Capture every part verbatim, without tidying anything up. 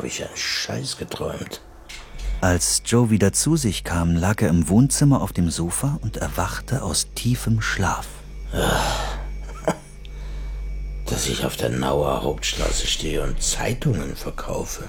habe ich einen Scheiß geträumt. Als Joe wieder zu sich kam, lag er im Wohnzimmer auf dem Sofa und erwachte aus tiefem Schlaf. Dass ich auf der Nauer Hauptstraße stehe und Zeitungen verkaufe.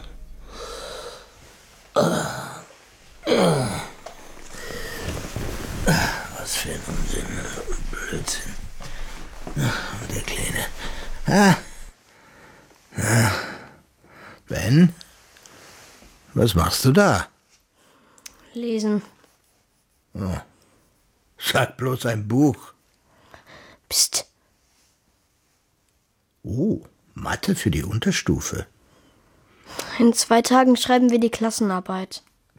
Was für ein Unsinn, Blödsinn. Und der Kleine. Ah. Ah. Ben? Was machst du da? Lesen. Oh. Sag bloß ein Buch. Psst. Oh, Mathe für die Unterstufe. In zwei Tagen schreiben wir die Klassenarbeit.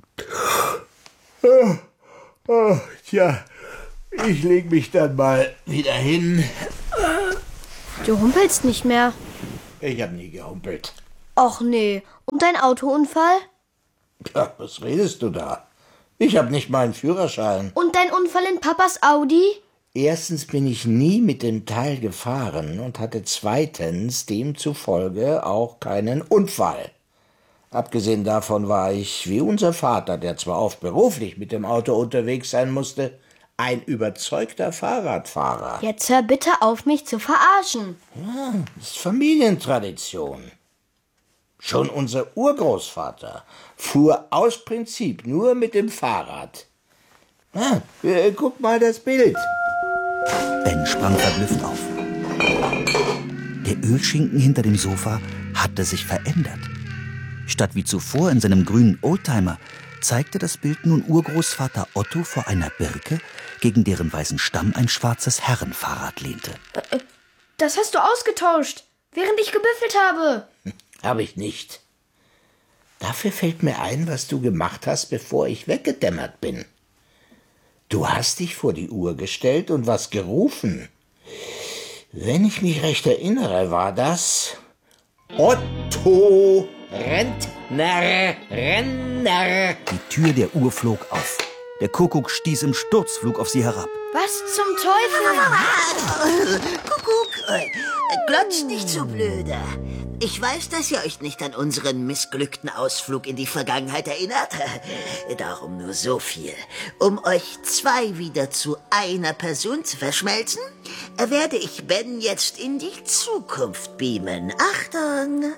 Oh, oh, tja, ich leg mich dann mal wieder hin. Du humpelst nicht mehr. Ich hab nie gehumpelt. Och nee. Und dein Autounfall? Ja, was redest du da? Ich hab nicht mal einen Führerschein. Und dein Unfall in Papas Audi? Erstens bin ich nie mit dem Teil gefahren und hatte zweitens demzufolge auch keinen Unfall. Abgesehen davon war ich, wie unser Vater, der zwar oft beruflich mit dem Auto unterwegs sein musste, ein überzeugter Fahrradfahrer. Jetzt hör bitte auf, mich zu verarschen. Ja, das ist Familientradition. Schon unser Urgroßvater fuhr aus Prinzip nur mit dem Fahrrad. Ah, äh, guck mal das Bild. Ben sprang verblüfft auf. Der Ölschinken hinter dem Sofa hatte sich verändert. Statt wie zuvor in seinem grünen Oldtimer zeigte das Bild nun Urgroßvater Otto vor einer Birke, gegen deren weißen Stamm ein schwarzes Herrenfahrrad lehnte. Das hast du ausgetauscht, während ich gebüffelt habe. Habe ich nicht. Dafür fällt mir ein, was du gemacht hast, bevor ich weggedämmert bin. Du hast dich vor die Uhr gestellt und was gerufen. Wenn ich mich recht erinnere, war das Otto Rentner, Renner. Die Tür der Uhr flog auf. Der Kuckuck stieß im Sturzflug auf sie herab. Was zum Teufel? Kuckuck, glotzt nicht so blöde. Ich weiß, dass ihr euch nicht an unseren missglückten Ausflug in die Vergangenheit erinnert. Darum nur so viel. Um euch zwei wieder zu einer Person zu verschmelzen, werde ich Ben jetzt in die Zukunft beamen. Achtung!